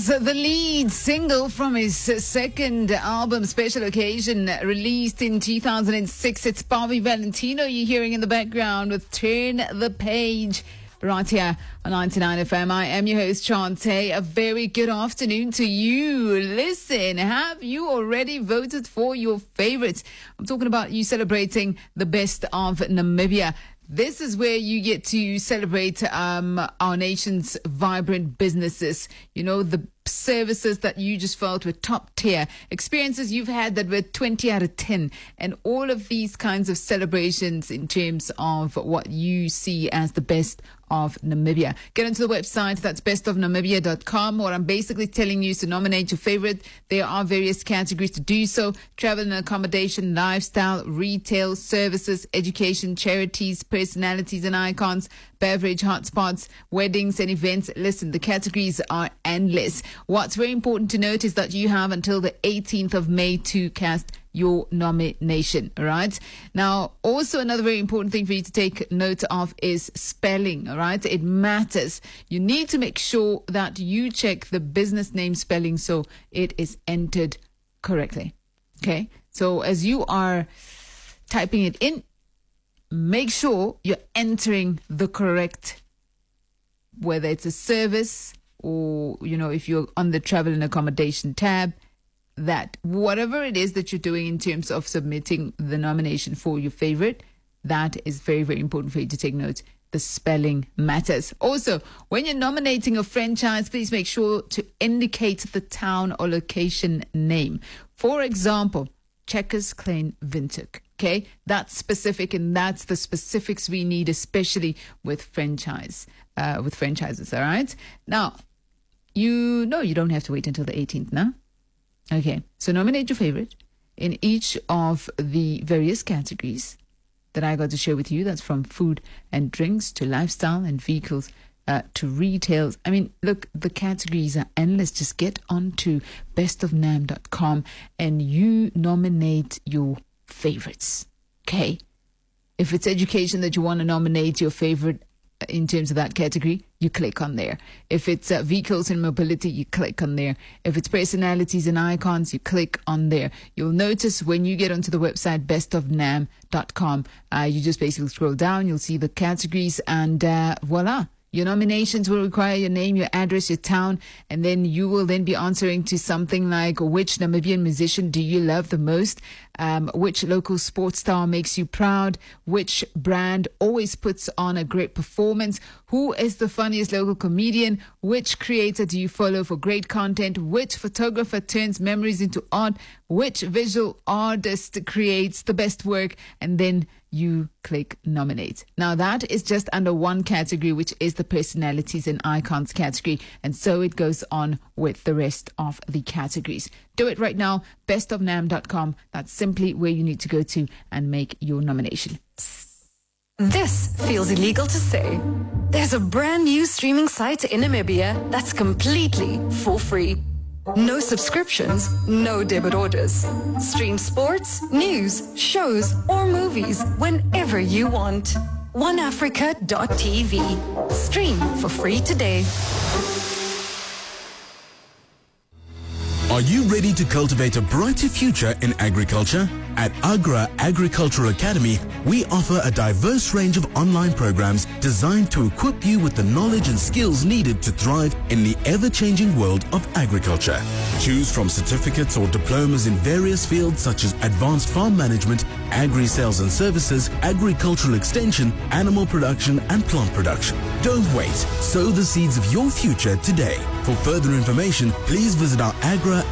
the lead single from his second album, Special Occasion, released in 2006. It's Bobby Valentino you're hearing in the background with Turn the Page. Right here on 99 FM. I am your host, Chante. A very good afternoon to you. Listen, have you already voted for your favorites? I'm talking about you celebrating the best of Namibia. This is where you get to celebrate our nation's vibrant businesses. You know, the services that you just felt were top tier, experiences you've had that were 20 out of 10, and all of these kinds of celebrations in terms of what you see as the best of Namibia. Get onto the website, that's bestofnamibia.com. What I'm basically telling you is to nominate your favorite. There are various categories to do so: travel and accommodation, lifestyle, retail, services, education, charities, personalities and icons, beverage hotspots, weddings and events. Listen, the categories are endless. What's very important to note is that you have until the 18th of May to cast your nomination. All right. Now, also another very important thing for you to take note of is spelling. All right. It matters. You need to make sure that you check the business name spelling so it is entered correctly. Okay. So as you are typing it in, make sure you're entering the correct, whether it's a service or, you know, if you're on the travel and accommodation tab, that whatever it is that you're doing in terms of submitting the nomination for your favorite, that is very, very important for you to take note. The spelling matters. Also, when you're nominating a franchise, please make sure to indicate the town or location name. For example, Checkers Klein Windhoek. Okay, that's specific, and that's the specifics we need, especially with franchises. All right. Now, you know you don't have to wait until the 18th now. Okay, so nominate your favorite in each of the various categories that I got to share with you. That's from food and drinks to lifestyle and vehicles to retail. I mean, look, the categories are endless. Just get on to bestofnam.com and you nominate your favorites. Okay, if it's education that you want to nominate your favorite in terms of that category, you click on there. If it's vehicles and mobility, you click on there. If it's personalities and icons, you click on there. You'll notice when you get onto the website bestofnam.com, you just basically scroll down, you'll see the categories, and voila. Your nominations will require your name, your address, your town, and then you will then be answering to something like: which Namibian musician do you love the most? Which local sports star makes you proud? Which brand always puts on a great performance? Who is the funniest local comedian? Which creator do you follow for great content? Which photographer turns memories into art? Which visual artist creates the best work? And then you click nominate. Now that is just under one category, which is the personalities and icons category. And so it goes on with the rest of the categories. Do it right now, bestofnam.com. That's simply where you need to go to and make your nomination. This feels illegal to say. There's a brand new streaming site in Namibia that's completely for free. No subscriptions, no debit orders. Stream sports, news, shows, or movies whenever you want. OneAfrica.tv. Stream for free today. Are you ready to cultivate a brighter future in agriculture? At Agra Agricultural Academy, we offer a diverse range of online programs designed to equip you with the knowledge and skills needed to thrive in the ever-changing world of agriculture. Choose from certificates or diplomas in various fields such as advanced farm management, agri-sales and services, agricultural extension, animal production and plant production. Don't wait. Sow the seeds of your future today. For further information, please visit our Agra